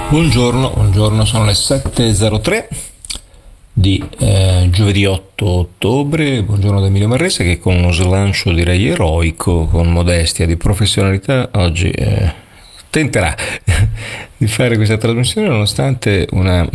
Buongiorno, sono le 7.03 di giovedì 8 ottobre. Buongiorno da Emilio Marrese che con uno slancio direi eroico, con modestia di professionalità, oggi tenterà di fare questa trasmissione nonostante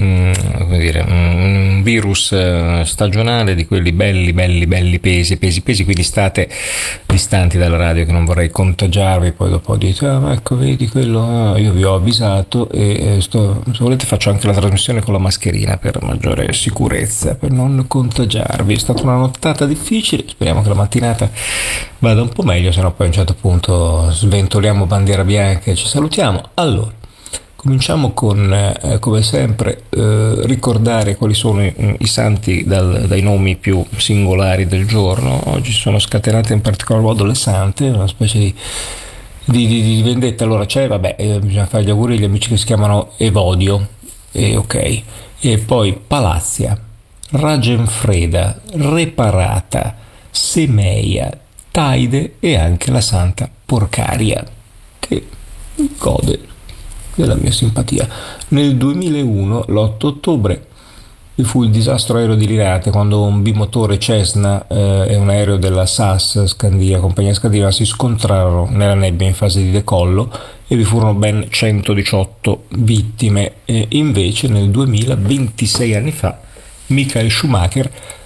un virus stagionale di quelli belli pesi, quindi state distanti dalla radio, che non vorrei contagiarvi. Poi dopo dite ma ecco vedi quello, io vi ho avvisato e se volete faccio anche la trasmissione con la mascherina per maggiore sicurezza, per non contagiarvi. È stata una nottata difficile, speriamo che la mattinata vada un po' meglio, se no poi a un certo punto sventoliamo bandiera bianca e ci salutiamo. Allora, cominciamo con, come sempre, ricordare quali sono i santi dai nomi più singolari del giorno. Oggi sono scatenate in particolar modo le sante, una specie di vendetta. Allora c'è, bisogna fare gli auguri agli amici che si chiamano Evodio, ok, e poi Palazia, Ragenfreda, Reparata, Semeia, Taide e anche la santa Porcaria, che gode della mia simpatia. Nel 2001, l'8 ottobre, vi fu il disastro aereo di Linate quando un bimotore Cessna e un aereo della SAS Scandia, compagnia scandinava, si scontrarono nella nebbia in fase di decollo e vi furono ben 118 vittime. E invece nel 2000, 26 anni fa, Michael Schumacher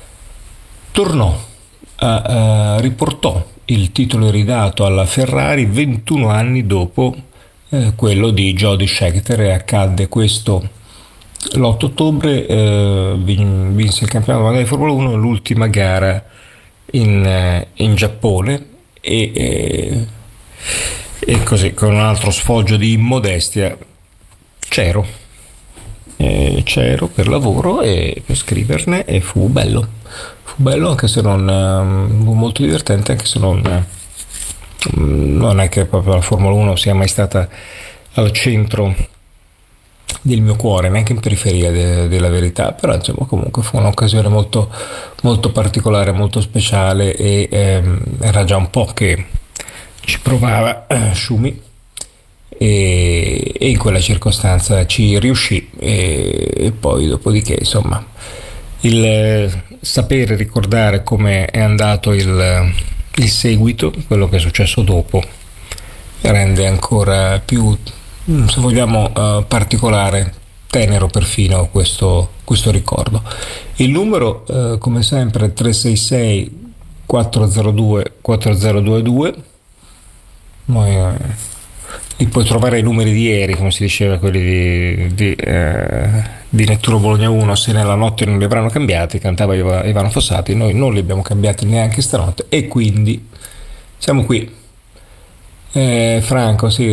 riportò il titolo ridato alla Ferrari 21 anni dopo quello di Jody Scheckter, e accadde questo l'8 ottobre. Vinse il campionato mondiale di Formula 1, l'ultima gara in Giappone, e così, con un altro sfoggio di immodestia, c'ero per lavoro e per scriverne, e fu bello anche se non fu molto divertente, anche se non è che proprio la Formula 1 sia mai stata al centro del mio cuore, neanche in periferia della verità, però insomma comunque fu un'occasione molto, molto particolare, molto speciale, e era già un po' che ci provava Schumi, e in quella circostanza ci riuscì, e poi dopodiché insomma il sapere ricordare come è andato il seguito, quello che è successo dopo, rende ancora più, se vogliamo, particolare, tenero perfino questo ricordo. Il numero, come sempre, 366 402 4022. Li puoi trovare i numeri di ieri, come si diceva, quelli di Nettuno Bologna 1, se nella notte non li avranno cambiati, cantava Ivano Fossati. Noi non li abbiamo cambiati neanche stanotte, e quindi siamo qui. Franco, sì,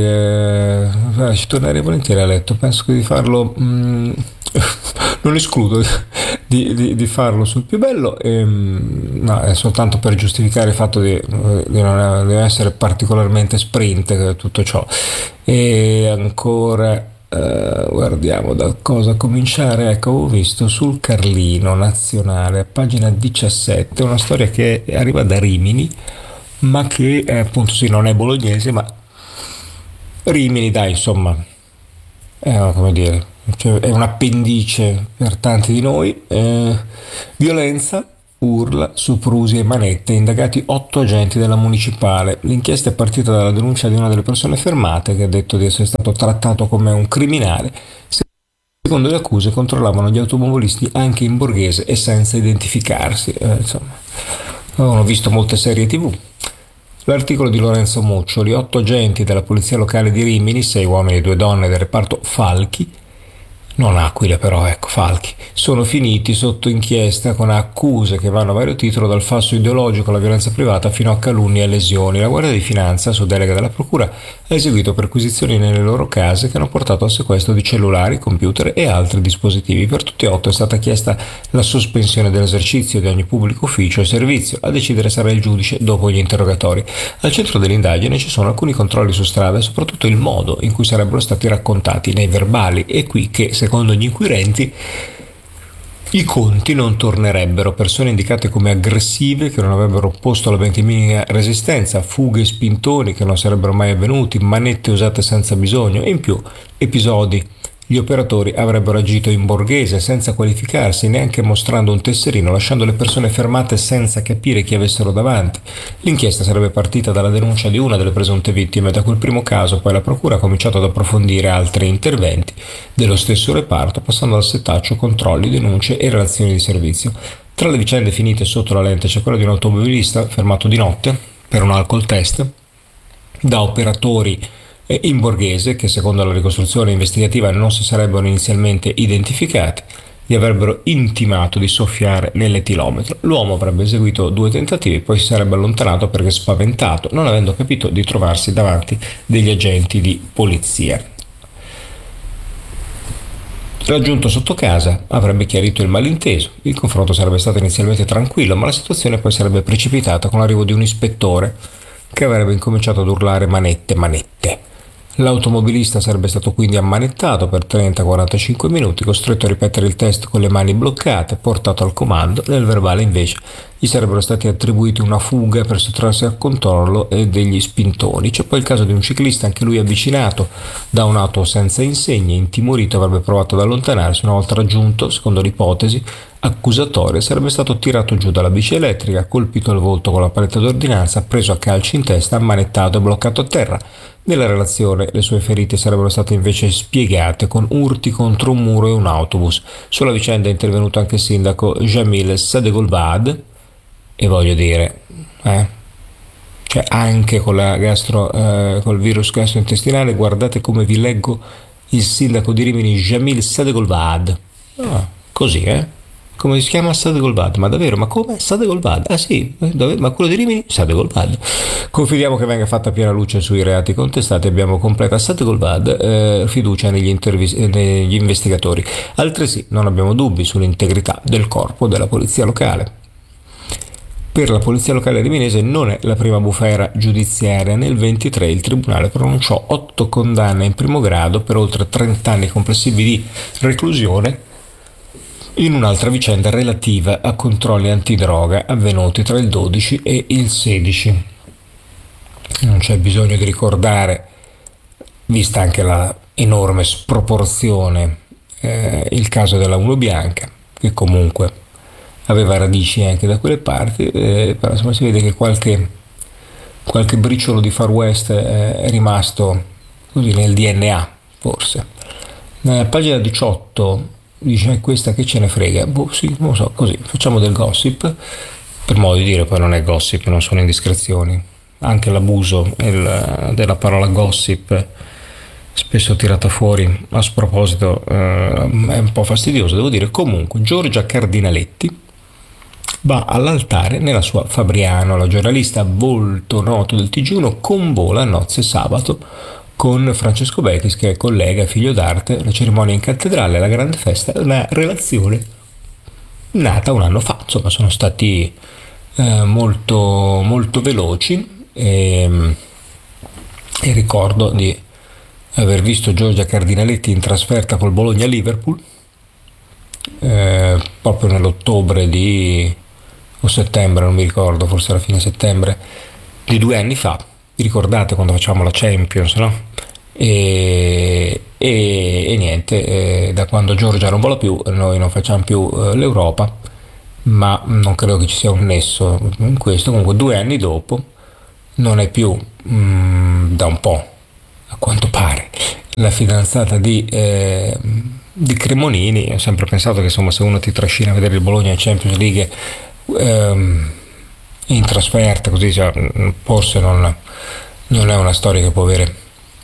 ci tornerei volentieri a letto. Penso di farlo, non escludo di farlo sul più bello, no, è soltanto per giustificare il fatto di non deve essere particolarmente sprint tutto ciò. E ancora guardiamo da cosa cominciare. Ecco, ho visto sul Carlino Nazionale, a pagina 17, una storia che arriva da Rimini, ma che appunto sì, non è bolognese, ma Rimini, dai, insomma, come dire, cioè, è un appendice per tanti di noi. Violenza, urla, soprusi e manette, indagati 8 agenti della municipale. L'inchiesta è partita dalla denuncia di una delle persone fermate, che ha detto di essere stato trattato come un criminale. Secondo le accuse controllavano gli automobilisti anche in borghese e senza identificarsi. Insomma, avevano visto molte serie TV. L'articolo di Lorenzo Muccioli: 8 agenti della polizia locale di Rimini, 6 uomini e 2 donne del reparto Falchi, non Aquila però, ecco, Falchi, sono finiti sotto inchiesta con accuse che vanno a vario titolo, dal falso ideologico alla violenza privata fino a calunnie e lesioni. La Guardia di Finanza, su delega della Procura, ha eseguito perquisizioni nelle loro case che hanno portato al sequestro di cellulari, computer e altri dispositivi. Per tutti e 8 è stata chiesta la sospensione dell'esercizio di ogni pubblico ufficio e servizio. A decidere sarà il giudice dopo gli interrogatori. Al centro dell'indagine ci sono alcuni controlli su strada e soprattutto il modo in cui sarebbero stati raccontati nei verbali. E qui che, secondo gli inquirenti, i conti non tornerebbero. Persone indicate come aggressive che non avrebbero opposto la benché resistenza, fughe e spintoni che non sarebbero mai avvenuti, manette usate senza bisogno, e in più episodi Gli operatori avrebbero agito in borghese, senza qualificarsi, neanche mostrando un tesserino, lasciando le persone fermate senza capire chi avessero davanti. L'inchiesta sarebbe partita dalla denuncia di una delle presunte vittime. Da quel primo caso poi la procura ha cominciato ad approfondire altri interventi dello stesso reparto, passando dal setaccio, controlli, denunce e relazioni di servizio. Tra le vicende finite sotto la lente c'è quella di un automobilista fermato di notte per un alcol test da operatori in borghese che, secondo la ricostruzione investigativa, non si sarebbero inizialmente identificati. Gli avrebbero intimato di soffiare nell'etilometro. L'uomo avrebbe eseguito 2 tentativi, poi si sarebbe allontanato perché spaventato, non avendo capito di trovarsi davanti degli agenti di polizia. Raggiunto sotto casa, avrebbe chiarito il malinteso. Il confronto sarebbe stato inizialmente tranquillo, ma la situazione poi sarebbe precipitata con l'arrivo di un ispettore che avrebbe incominciato ad urlare manette, manette. L'automobilista sarebbe stato quindi ammanettato per 30-45 minuti, costretto a ripetere il test con le mani bloccate, portato al comando. Nel verbale invece gli sarebbero stati attribuiti una fuga per sottrarsi al controllo e degli spintoni. C'è poi il caso di un ciclista, anche lui avvicinato da un'auto senza insegne, intimorito avrebbe provato ad allontanarsi. Una volta raggiunto, secondo l'ipotesi accusatoria, sarebbe stato tirato giù dalla bici elettrica, colpito al volto con la paletta d'ordinanza, preso a calci in testa, ammanettato e bloccato a terra. Nella relazione le sue ferite sarebbero state invece spiegate con urti contro un muro e un autobus. Sulla vicenda è intervenuto anche il sindaco Jamil Sadegolbad, e voglio dire, cioè anche con col virus gastrointestinale, guardate come vi leggo il sindaco di Rimini, Jamil Sadegolbad. Così, come si chiama Sadegolbad? Ma davvero? Ma come? Sadegolbad? Ah sì, ma quello di Rimini? Sadegolbad. Confidiamo che venga fatta piena luce sui reati contestati. Abbiamo completa Sadegolbad, fiducia negli investigatori. Altresì non abbiamo dubbi sull'integrità del corpo della polizia locale. Per la polizia locale riminese non è la prima bufera giudiziaria. Nel 23 il tribunale pronunciò 8 condanne in primo grado per oltre 30 anni complessivi di reclusione in un'altra vicenda relativa a controlli antidroga avvenuti tra il 12 e il 16. Non c'è bisogno di ricordare, vista anche la enorme sproporzione, il caso della Uno Bianca, che comunque aveva radici anche da quelle parti, però insomma si vede che qualche briciolo di Far West è rimasto così nel DNA, forse. Nella pagina 18 dice: questa che ce ne frega, sì, non lo so, così facciamo del gossip, per modo di dire. Poi non è gossip, non sono indiscrezioni, anche l'abuso della parola gossip, spesso tirata fuori a sproposito, è un po' fastidioso, devo dire. Comunque Giorgia Cardinaletti va all'altare nella sua Fabriano. La giornalista volto noto del TG1 convola a nozze sabato con Francesco Bechis, che è collega, figlio d'arte. La cerimonia in cattedrale, la grande festa, è una relazione nata un anno fa. Insomma, sono stati molto, molto veloci e ricordo di aver visto Giorgia Cardinaletti in trasferta col Bologna-Liverpool proprio nell'ottobre o settembre, non mi ricordo, forse alla fine settembre di 2 anni fa. Vi ricordate quando facciamo la Champions, no? E niente, da quando Giorgia non vola più, noi non facciamo più l'Europa, ma non credo che ci sia un nesso in questo. Comunque 2 anni dopo non è più da un po', a quanto pare, la fidanzata di Cremonini. Ho sempre pensato che insomma, se uno ti trascina a vedere il Bologna in Champions League in trasferta così, cioè, forse non è una storia che può avere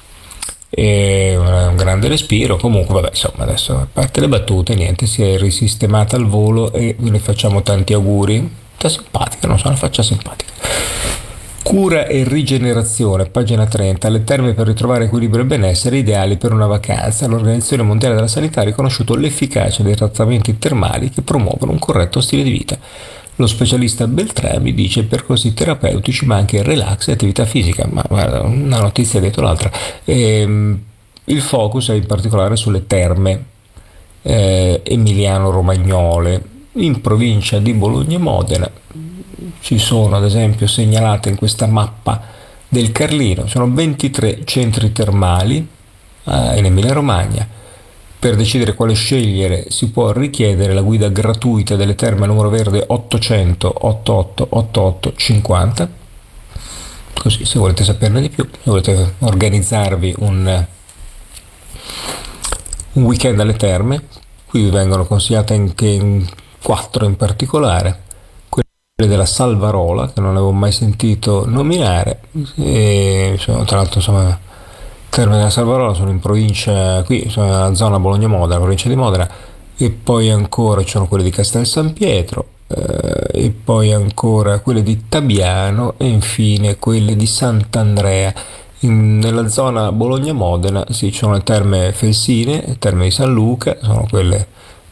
un grande respiro. Comunque vabbè, insomma, adesso a parte le battute, niente, si è risistemata al volo e ve ne facciamo tanti auguri. Sta simpatica, non so, una faccia simpatica. Cura e rigenerazione, pagina 30. Le terme per ritrovare equilibrio e benessere ideali per una vacanza. L'Organizzazione Mondiale della Sanità ha riconosciuto l'efficacia dei trattamenti termali che promuovono un corretto stile di vita. Lo specialista Beltrami dice: percorsi terapeutici ma anche relax e attività fisica. Ma guarda, una notizia dietro l'altra. Il focus è in particolare sulle terme Emiliano-Romagnole in provincia di Bologna e Modena. Ci sono ad esempio segnalate in questa mappa del Carlino, sono 23 centri termali in Emilia Romagna, Per decidere quale scegliere si può richiedere la guida gratuita delle terme a numero verde 800 88 88 50. Così, se volete saperne di più, se volete organizzarvi un weekend alle terme, qui vi vengono consigliate anche in 4 in particolare, quelle della Salvarola, che non avevo mai sentito nominare, e tra l'altro insomma Terme della Salvarola sono in provincia, qui sono nella zona Bologna-Modena, provincia di Modena, e poi ancora ci sono quelle di Castel San Pietro, e poi ancora quelle di Tabiano e infine quelle di Sant'Andrea. Nella zona Bologna-Modena sì, ci sono le terme Felsine, le terme di San Luca, sono quelle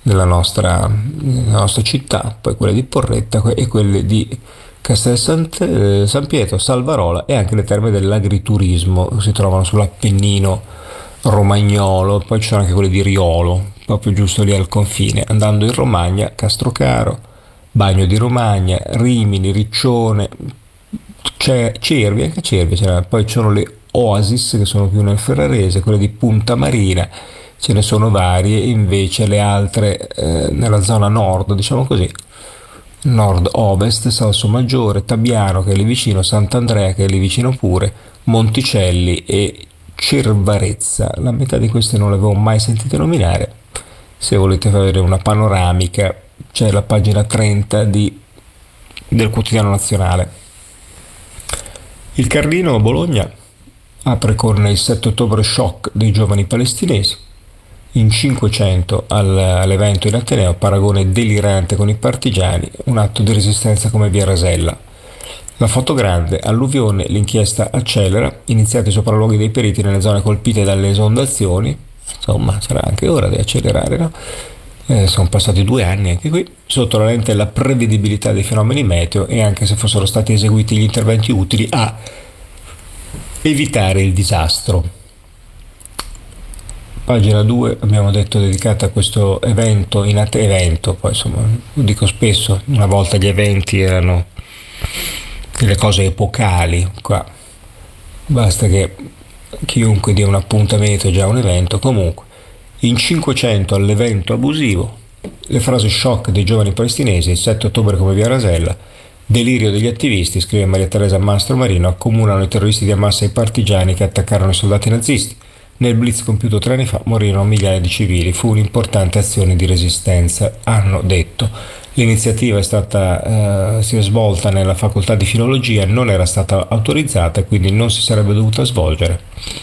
della nostra città, poi quelle di Porretta e quelle di Castel San Pietro, Salvarola e anche le terme dell'agriturismo, si trovano sull'Appennino romagnolo, poi ci sono anche quelle di Riolo, proprio giusto lì al confine. Andando in Romagna, Castrocaro, Bagno di Romagna, Rimini, Riccione, c'è Cervi, anche Cervi, poi ci sono le Oasis che sono più nel Ferrarese, quelle di Punta Marina, ce ne sono varie, invece le altre nella zona nord, diciamo così, nord-ovest, Salsomaggiore, Tabiano che è lì vicino, Sant'Andrea che è lì vicino pure, Monticelli e Cervarezza. La metà di queste non le avevo mai sentite nominare. Se volete avere una panoramica c'è la pagina 30 del Quotidiano Nazionale. Il Carlino a Bologna apre con il 7 ottobre shock dei giovani palestinesi. In 500 all'evento in Ateneo, paragone delirante con i partigiani, un atto di resistenza come via Rasella. La foto grande, alluvione, l'inchiesta accelera, iniziati i sopralluoghi dei periti nelle zone colpite dalle esondazioni, insomma sarà anche ora di accelerare, no? Sono passati 2 anni anche qui, sotto la lente la prevedibilità dei fenomeni meteo e anche se fossero stati eseguiti gli interventi utili a evitare il disastro. Pagina 2 abbiamo detto dedicata a questo evento poi insomma lo dico spesso, una volta gli eventi erano delle cose epocali, qua basta che chiunque dia un appuntamento è già un evento. Comunque in 500 all'evento abusivo, le frasi shock dei giovani palestinesi, il 7 ottobre come via Rasella, delirio degli attivisti, scrive Maria Teresa Mastro Marino, accomunano i terroristi di Hamas e i partigiani che attaccarono i soldati nazisti. Nel blitz compiuto 3 anni fa morirono migliaia di civili, fu un'importante azione di resistenza, hanno detto. L'iniziativa si è svolta nella facoltà di filologia, non era stata autorizzata e quindi non si sarebbe dovuta svolgere.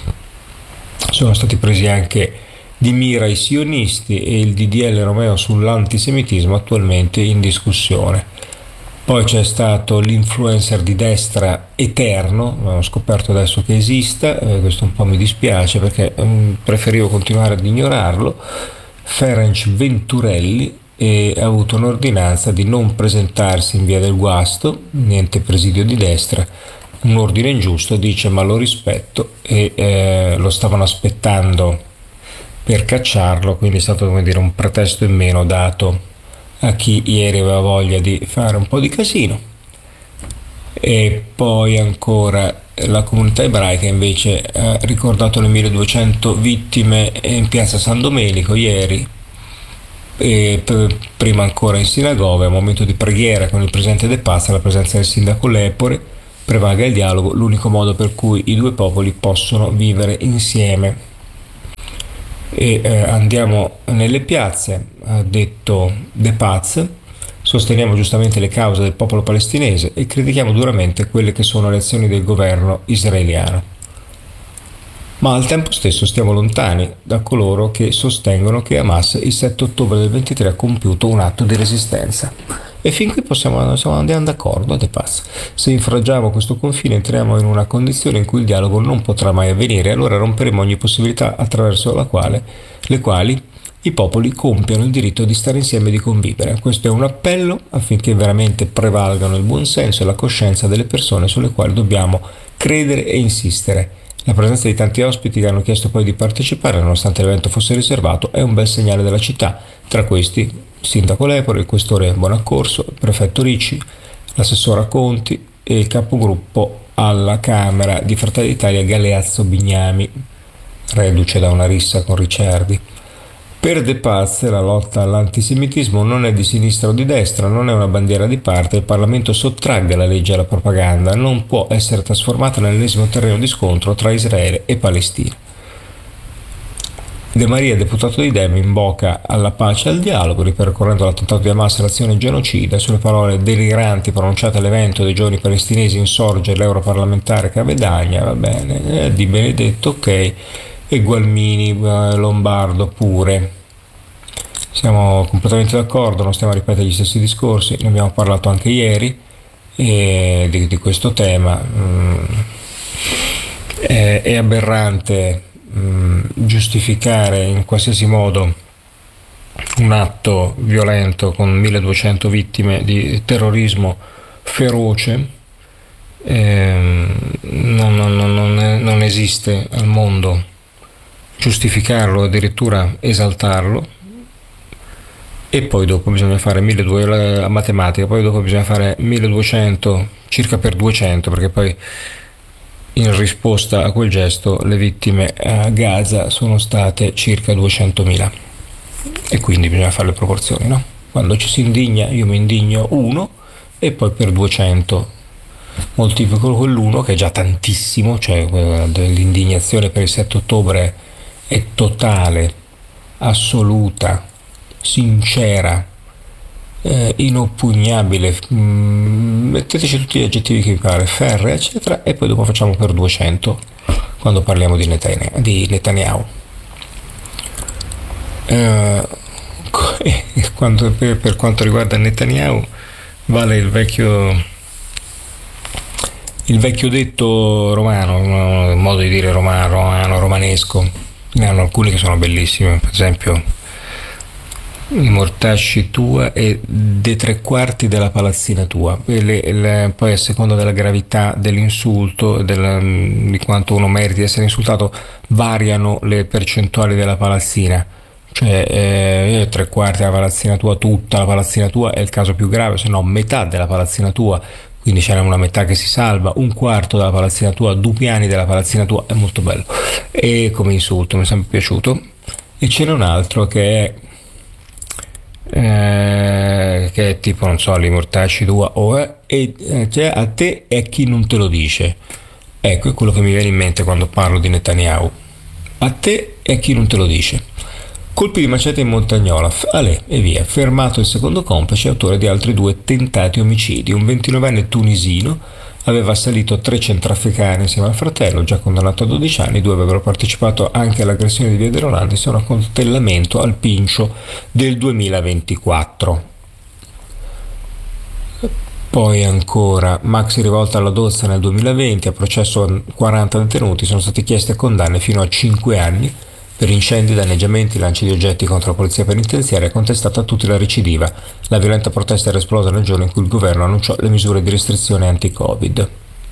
Sono stati presi anche di mira i sionisti e il DDL Romeo sull'antisemitismo attualmente in discussione. Poi c'è stato l'influencer di destra Eterno, ho scoperto adesso che esista, questo un po' mi dispiace perché preferivo continuare ad ignorarlo, Ferenc Venturelli, e ha avuto un'ordinanza di non presentarsi in via del Guasto, niente presidio di destra, un ordine ingiusto, dice, ma lo rispetto, e lo stavano aspettando per cacciarlo, quindi è stato, come dire, un pretesto in meno dato a chi ieri aveva voglia di fare un po' di casino. E poi ancora la comunità ebraica invece ha ricordato le 1200 vittime in piazza San Domenico ieri, e prima ancora in sinagoga, a un momento di preghiera con il presidente De Paz, alla presenza del sindaco Lepore, prevalga il dialogo, l'unico modo per cui i due popoli possono vivere insieme. E andiamo nelle piazze, ha detto De Paz, sosteniamo giustamente le cause del popolo palestinese e critichiamo duramente quelle che sono le azioni del governo israeliano. Ma al tempo stesso stiamo lontani da coloro che sostengono che Hamas il 7 ottobre del 23 ha compiuto un atto di resistenza. E fin qui andiamo d'accordo, De Paz. Se infrangiamo questo confine entriamo in una condizione in cui il dialogo non potrà mai avvenire, allora romperemo ogni possibilità attraverso le quali i popoli compiano il diritto di stare insieme e di convivere. Questo è un appello affinché veramente prevalgano il buonsenso e la coscienza delle persone sulle quali dobbiamo credere e insistere. La presenza di tanti ospiti che hanno chiesto poi di partecipare, nonostante l'evento fosse riservato, è un bel segnale della città. Tra questi il sindaco Lepore, il questore Bonaccorso, il prefetto Ricci, l'assessora Conti e il capogruppo alla Camera di Fratelli d'Italia Galeazzo Bignami, reduce da una rissa con Ricciardi. Per De Paz la lotta all'antisemitismo non è di sinistra o di destra, non è una bandiera di parte, il Parlamento sottragga la legge alla propaganda, non può essere trasformata nell'ennesimo terreno di scontro tra Israele e Palestina. De Maria, deputato di Dem, invoca alla pace e al dialogo, ripercorrendo l'attentato di Hamas e l'azione genocida. Sulle parole deliranti pronunciate all'evento dei giovani palestinesi insorge l'europarlamentare Cavedagna, va bene, Di Benedetto, ok, e Gualmini, Lombardo pure. Siamo completamente d'accordo, non stiamo a ripetere gli stessi discorsi, ne abbiamo parlato anche ieri di questo tema. È aberrante giustificare in qualsiasi modo un atto violento con 1200 vittime di terrorismo feroce. Non esiste al mondo giustificarlo, addirittura esaltarlo, e poi dopo bisogna fare 1200 la matematica, poi dopo bisogna fare 1200 circa per 200, perché poi in risposta a quel gesto le vittime a Gaza sono state circa 200.000, e quindi bisogna fare le proporzioni, no? Quando ci si indigna, io mi indigno 1 e poi per 200 moltiplico quell'1, che è già tantissimo, cioè l'indignazione per il 7 ottobre è totale, assoluta, sincera, inoppugnabile, metteteci tutti gli aggettivi che vi pare, ferrea eccetera, e poi dopo facciamo per 200 quando parliamo di Netanyahu. Per quanto riguarda Netanyahu vale il vecchio detto romano, un modo di dire romanesco. Ne hanno alcuni che sono bellissimi, per esempio i mortacci tua e de 3/4 della palazzina tua. Poi a seconda della gravità dell'insulto, di quanto uno meriti di essere insultato, variano le percentuali della palazzina. Cioè 3/4 della palazzina tua, tutta la palazzina tua è il caso più grave, se no metà della palazzina tua, quindi c'è una metà che si salva, 1/4 della palazzina tua, 2 piani della palazzina tua, è molto bello. E come insulto mi è sempre piaciuto. E ce n'è un altro che è tipo, non so, li mortacci tua cioè a te e a chi non te lo dice. Ecco, è quello che mi viene in mente quando parlo di Netanyahu. A te e a chi non te lo dice. Colpi di macete in Montagnola, e via. Fermato il secondo complice, autore di altri 2 tentati omicidi. Un 29enne tunisino aveva assalito 3 centrafricani insieme al fratello, già condannato a 12 anni. 2 avrebbero partecipato anche all'aggressione di Via dei Rolandi, sono a accoltellamento al Pincio del 2024. Poi ancora, maxi rivolta alla Dozza nel 2020, a processo 40 detenuti, sono state chieste condanne fino a 5 anni per incendi, danneggiamenti, lanci di oggetti contro la polizia penitenziaria. È contestata a tutti la recidiva. La violenta protesta era esplosa nel giorno in cui il governo annunciò le misure di restrizione anti-Covid.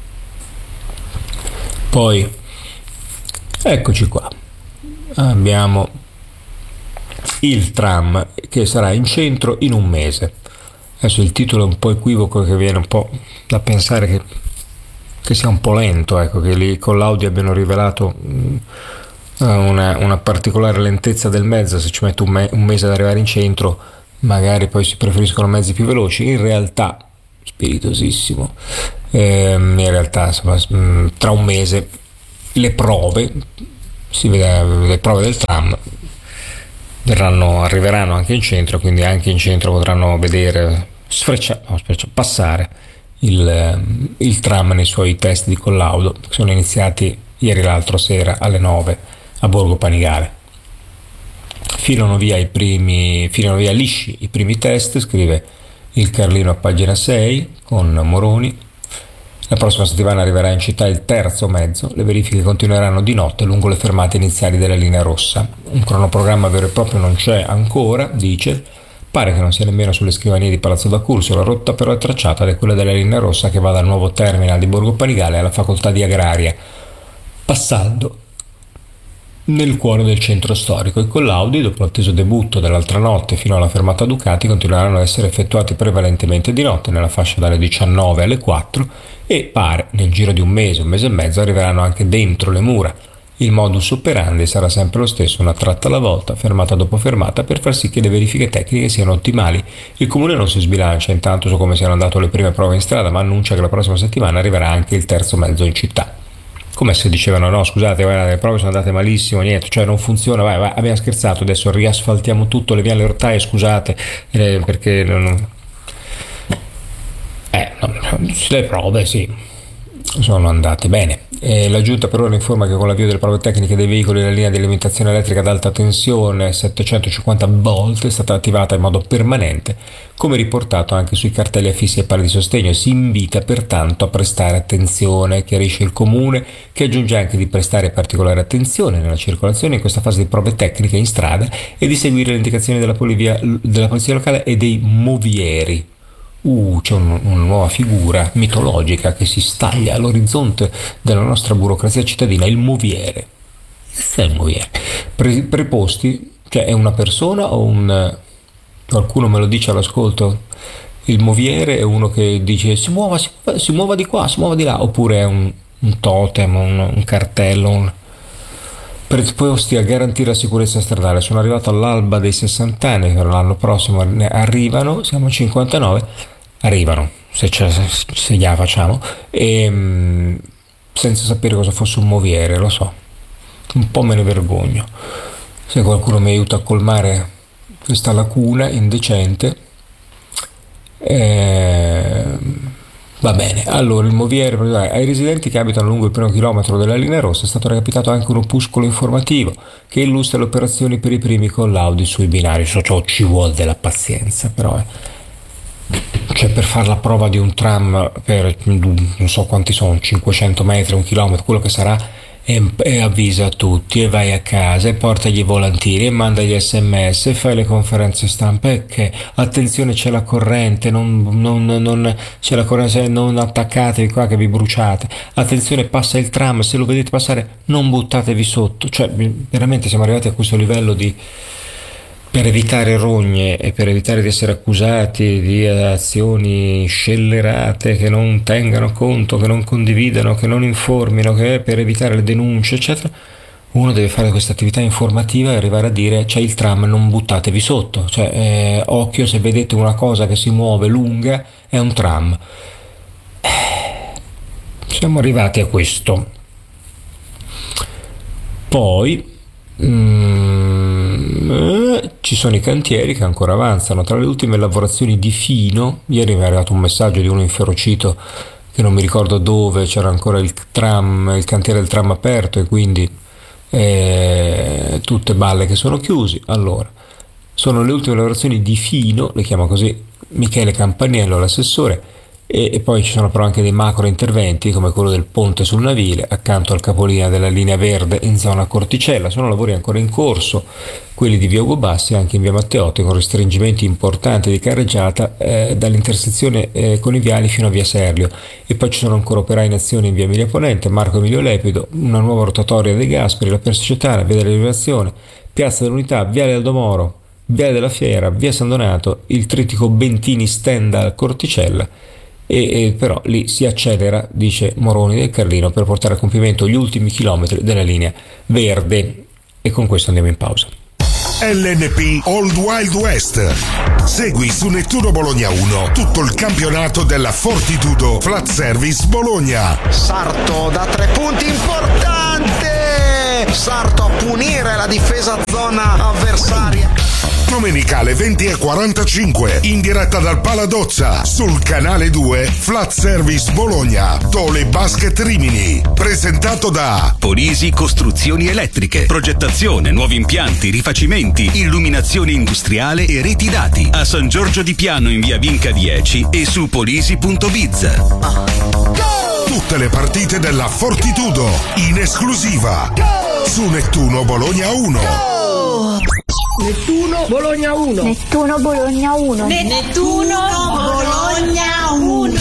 Poi, eccoci qua. Abbiamo il tram che sarà in centro in un mese. Adesso il titolo è un po' equivoco, che viene un po' da pensare che sia un po' lento, ecco, che lì con l'Audi abbiano rivelato una particolare lentezza del mezzo. Se ci metto un mese ad arrivare in centro, magari poi si preferiscono mezzi più veloci. In realtà, spiritosissimo, in realtà insomma, tra un mese le prove del tram arriveranno anche in centro, quindi anche in centro potranno vedere passare il tram nei suoi test di collaudo, che sono iniziati ieri l'altro sera alle 9 a Borgo Panigale. Filano via lisci i primi test, scrive il Carlino a pagina 6 con Moroni. La prossima settimana arriverà in città il terzo mezzo. Le verifiche continueranno di notte lungo le fermate iniziali della linea rossa. Un cronoprogramma vero e proprio non c'è ancora, dice. Pare che non sia nemmeno sulle scrivanie di Palazzo d'Accursio. La rotta però è tracciata ed è quella della linea rossa che va dal nuovo terminal di Borgo Panigale alla facoltà di Agraria, passando nel cuore del centro storico. I collaudi, dopo l'atteso debutto dell'altra notte fino alla fermata Ducati, continueranno ad essere effettuati prevalentemente di notte, nella fascia dalle 19 alle 4, e pare nel giro di un mese e mezzo arriveranno anche dentro le mura. Il modus operandi sarà sempre lo stesso, una tratta alla volta, fermata dopo fermata, per far sì che le verifiche tecniche siano ottimali. Il comune non si sbilancia intanto su come siano andate le prime prove in strada, ma annuncia che la prossima settimana arriverà anche il terzo mezzo in città. Come se dicevano: no, scusate, guarda, le prove sono andate malissimo, niente, cioè non funziona, vai, abbiamo scherzato, adesso riasfaltiamo tutto, leviamo le rotaie, scusate, perché le prove sì, sono andate bene. La giunta per ora informa che con l'avvio delle prove tecniche dei veicoli la linea di alimentazione elettrica ad alta tensione 750 volt è stata attivata in modo permanente, come riportato anche sui cartelli affissi ai pali di sostegno. Si invita pertanto a prestare attenzione, chiarisce il comune, che aggiunge anche di prestare particolare attenzione nella circolazione in questa fase di prove tecniche in strada e di seguire le indicazioni della polizia locale e dei movieri. C'è una nuova figura mitologica che si staglia all'orizzonte della nostra burocrazia cittadina, il moviere. Che è il moviere? Preposti, cioè è una persona o qualcuno me lo dice all'ascolto? Il moviere è uno che dice si muova di qua, si muova di là, oppure è un totem, un cartello, preposti a garantire la sicurezza stradale. Sono arrivato all'alba dei 60 anni, per l'anno prossimo ne arrivano, siamo a 59, arrivano, se gliela facciamo, e senza sapere cosa fosse un moviere, lo so, un po' me ne vergogno. Se qualcuno mi aiuta a colmare questa lacuna indecente, va bene. Allora, il moviere, ai residenti che abitano lungo il primo chilometro della linea rossa è stato recapitato anche un opuscolo informativo che illustra le operazioni per i primi collaudi sui binari. Ci vuole della pazienza, però cioè, per fare la prova di un tram per non so quanti sono, 500 metri, un chilometro, quello che sarà, e avvisa tutti e vai a casa e portagli i volantini e manda gli sms e fai le conferenze stampa e che attenzione, c'è la corrente, non c'è la corrente, non attaccatevi qua che vi bruciate, attenzione, passa il tram, se lo vedete passare non buttatevi sotto. Cioè veramente siamo arrivati a questo livello per evitare rogne e per evitare di essere accusati di azioni scellerate che non tengano conto, che non condividano, che non informino, che per evitare le denunce, eccetera. Uno deve fare questa attività informativa e arrivare a dire: c'è il tram, non buttatevi sotto. Cioè, occhio, se vedete una cosa che si muove lunga, è un tram. Siamo arrivati a questo. Poi ci sono i cantieri che ancora avanzano. Tra le ultime lavorazioni di Fino, ieri mi è arrivato un messaggio di uno inferocito che non mi ricordo dove, c'era ancora il cantiere del tram aperto e quindi tutte balle che sono chiusi. Allora, sono le ultime lavorazioni di Fino, le chiama così Michele Campaniello, l'assessore, e poi ci sono però anche dei macro interventi come quello del ponte sul Navile accanto al capolinea della linea verde in zona Corticella. Sono lavori ancora in corso, quelli di via Ugo Bassi anche in via Matteotti, con restringimenti importanti di carreggiata dall'intersezione con i viali fino a via Serlio, e poi ci sono ancora operai in azione in via Emilia Ponente, Marco Emilio Lepido, una nuova rotatoria dei Gasperi, la Persia Ciotana, via della Liberazione, piazza dell'Unità, viale Aldomoro, viale della Fiera, via San Donato, il trittico Bentini Stendal Corticella. E però lì si accelera, dice Moroni del Carlino, per portare a compimento gli ultimi chilometri della linea verde. E con questo andiamo in pausa. LNP Old Wild West. Segui su Nettuno Bologna 1 tutto il campionato della Fortitudo Flat Service Bologna. Sarto da 3 punti, importante! Sarto a punire la difesa zona avversaria. Domenicale 20:45 in diretta dal Paladozza sul canale 2 Flat Service Bologna, Tole Basket Rimini, presentato da Polisi Costruzioni Elettriche, progettazione, nuovi impianti, rifacimenti, illuminazione industriale e reti dati a San Giorgio di Piano in via Vinca 10 e su polisi.biz. Tutte le partite della Fortitudo in esclusiva su Nettuno Bologna 1. Nettuno Bologna 1. Nettuno Bologna 1. Nettuno Bologna 1.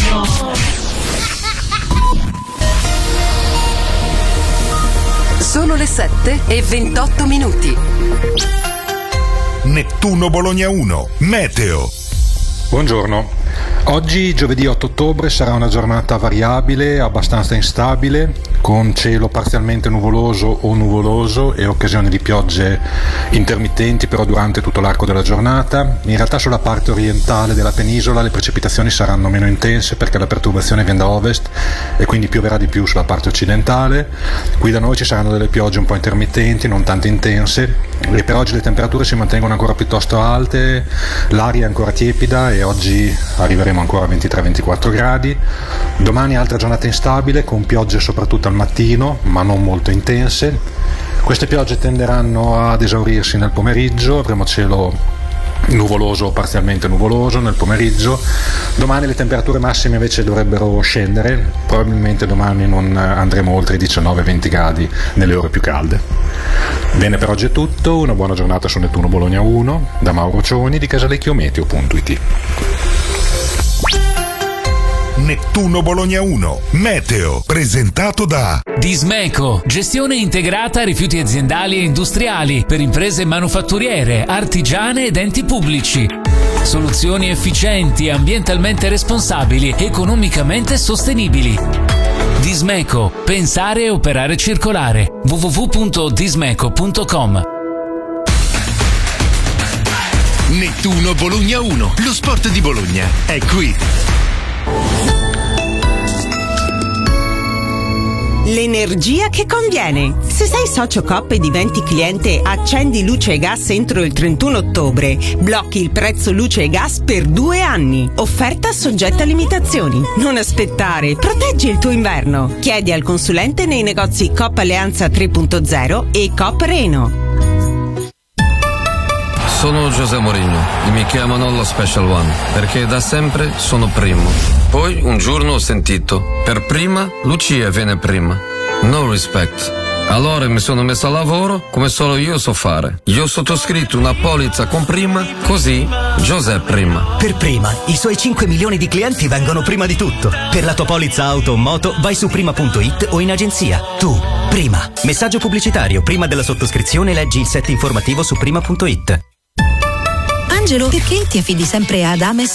Sono le 7:28. Nettuno Bologna 1. Meteo. Buongiorno. Oggi, giovedì 8 ottobre, sarà una giornata variabile, abbastanza instabile, con cielo parzialmente nuvoloso o nuvoloso e occasioni di piogge intermittenti però durante tutto l'arco della giornata. In realtà sulla parte orientale della penisola le precipitazioni saranno meno intense perché la perturbazione viene da ovest e quindi pioverà di più sulla parte occidentale. Qui da noi ci saranno delle piogge un po' intermittenti, non tanto intense, e per oggi le temperature si mantengono ancora piuttosto alte, l'aria è ancora tiepida e oggi arriveremo ancora a 23-24 gradi. Domani altra giornata instabile con piogge soprattutto al mattino ma non molto intense. Queste piogge tenderanno ad esaurirsi nel pomeriggio, avremo cielo nuvoloso o parzialmente nuvoloso nel pomeriggio. Domani le temperature massime invece dovrebbero scendere, probabilmente domani non andremo oltre i 19-20 gradi nelle ore più calde. Bene, per oggi è tutto, una buona giornata su Nettuno Bologna 1 da Mauro Cioni di casalecchiometeo.it. Nettuno Bologna 1 Meteo, presentato da Dismeco, gestione integrata rifiuti aziendali e industriali per imprese manufatturiere, artigiane ed enti pubblici. Soluzioni efficienti, ambientalmente responsabili, economicamente sostenibili. Dismeco, pensare e operare circolare. www.dismeco.com. Nettuno Bologna 1, lo sport di Bologna è qui. L'energia che conviene. Se sei socio Coop e diventi cliente Accendi Luce e Gas entro il 31 ottobre, blocchi il prezzo luce e gas per 2 anni. Offerta soggetta a limitazioni. Non aspettare, proteggi il tuo inverno. Chiedi al consulente nei negozi Coop Alleanza 3.0 e Coop Reno. Sono José Mourinho e mi chiamano lo Special One perché da sempre sono primo. Poi un giorno ho sentito, per prima Lucia viene prima. No respect. Allora mi sono messo a lavoro come solo io so fare. Io ho sottoscritto una polizza con prima, così José prima. Per prima, i suoi 5 milioni di clienti vengono prima di tutto. Per la tua polizza auto o moto vai su prima.it o in agenzia. Tu, prima. Messaggio pubblicitario. Prima della sottoscrizione leggi il set informativo su prima.it. Angelo, perché ti affidi sempre ad Ames